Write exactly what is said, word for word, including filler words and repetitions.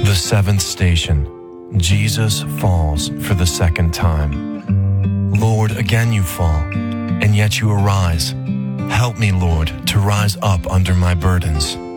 The seventh station. Jesus falls for the second time. Lord, again you fall, and yet you arise. Help me, Lord, to rise up under my burdens.